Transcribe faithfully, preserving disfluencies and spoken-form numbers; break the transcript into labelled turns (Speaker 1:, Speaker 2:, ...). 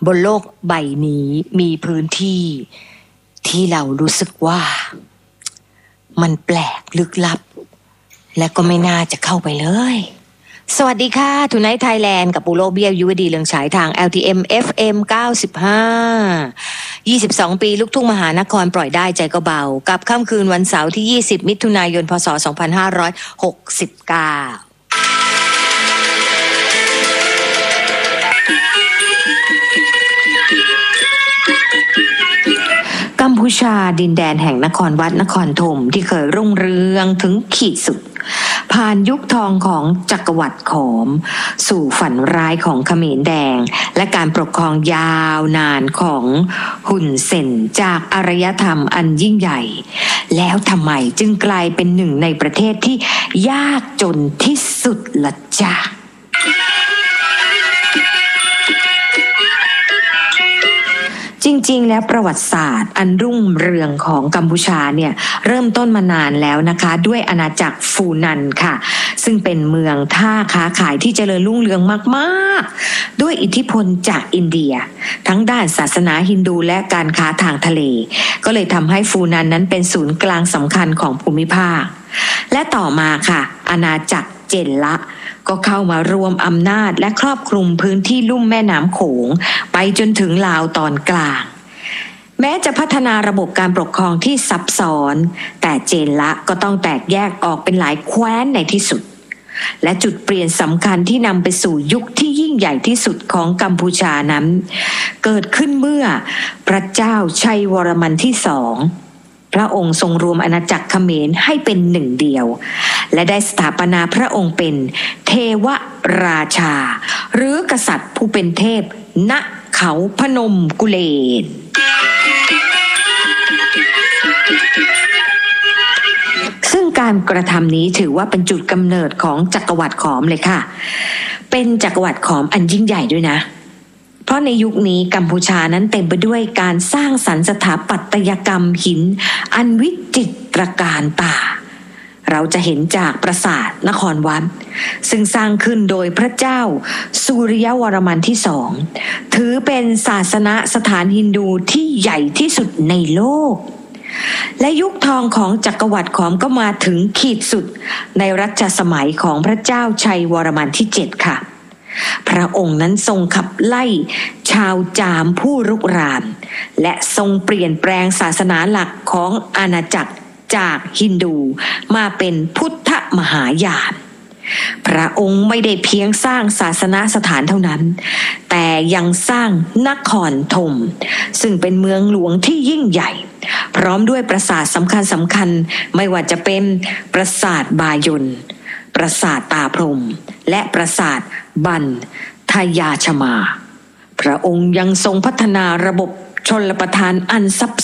Speaker 1: นโลกใบนี้มีพื้นที่ที่เรารู้สึกว่ามันแปลกลึกลับและก็ไม่น่าจะเข้าไปเลยสวัสดีค่ะทูไนท์ไทยแลนด์กับปูโรเบี้ยวยุวดีเรืองฉายทาง แอล ที เอ็ม เอฟ เอ็ม เก้าสิบห้า ยี่สิบสองปีลูกทุ่งมหานครปล่อยได้ใจก็เบากับค่ำคืนวันเสาร์ที่ยี่สิบมิถุนายนพ.ศ. สองพันห้าร้อยหกสิบเก้ากัมพูชาดินแดนแห่งนครวัดนครธมที่เคยรุ่งเรืองถึงขีดสุดผ่านยุคทองของจักรวรรดิขอมสู่ฝันร้ายของเขมรแดงและการปกครองยาวนานของฮุนเซนจากอารยธรรมอันยิ่งใหญ่แล้วทำไมจึงกลายเป็นหนึ่งในประเทศที่ยากจนที่สุดล่ะจ๊ะจริงๆแล้วประวัติศาสตร์อันรุ่งเรืองของกัมพูชาเนี่ยเริ่มต้นมานานแล้วนะคะด้วยอาณาจักรฟูนันค่ะซึ่งเป็นเมืองท่าค้าขายที่เจริญรุ่งเรืองมากๆด้วยอิทธิพลจากอินเดียทั้งด้านศาสนาฮินดูและการค้าทางทะเลก็เลยทำให้ฟูนันนั้นเป็นศูนย์กลางสำคัญของภูมิภาคและต่อมาค่ะอาณาจักรเจนละก็เข้ามารวมอำนาจและครอบคลุมพื้นที่ลุ่มแม่น้ำโขงไปจนถึงลาวตอนกลางแม้จะพัฒนาระบบการปกครองที่ซับซ้อนแต่เจนละก็ต้องแตกแยกออกเป็นหลายแคว้นในที่สุดและจุดเปลี่ยนสำคัญที่นำไปสู่ยุคที่ยิ่งใหญ่ที่สุดของกัมพูชานั้นเกิดขึ้นเมื่อพระเจ้าชัยวรมันที่สองพระองค์ทรงรวมอาณาจักรเขมรให้เป็นหนึ่งเดียวและได้สถาปนาพระองค์เป็นเทวราชาหรือกษัตริย์ผู้เป็นเทพณเขาพนมกุเลนซึ่งการกระทำนี้ถือว่าเป็นจุดกำเนิดของจักรวรรดิขอมเลยค่ะเป็นจักรวรรดิขอมอันยิ่งใหญ่ด้วยนะเพราะในยุคนี้กัมพูชานั้นเต็มไปด้วยการสร้างสรรค์สถาปัตยกรรมหินอันวิจิตรการตาเราจะเห็นจากปราสาทนครวัดซึ่งสร้างขึ้นโดยพระเจ้าสุริยวรมันที่สองถือเป็นศาสนสถานฮินดูที่ใหญ่ที่สุดในโลกและยุคทองของจักรวรรดิขอมก็มาถึงขีดสุดในรัชสมัยของพระเจ้าชัยวรมันที่เจ็ดค่ะพระองค์นั้นทรงขับไล่ชาวจามผู้รุกรานและทรงเปลี่ยนแปลงศาสนาหลักของอาณาจักรจากฮินดูมาเป็นพุทธมหายานพระองค์ไม่ได้เพียงสร้างศาสนสถานเท่านั้นแต่ยังสร้างนครธมซึ่งเป็นเมืองหลวงที่ยิ่งใหญ่พร้อมด้วยปราสาทสำคัญสำคัญไม่ว่าจะเป็นปราสาทบายนปราสาทตาพรหมและปราสาทบันทยาชมาพระองค์ยังทรงพัฒนาระบบชลประทานอันซับ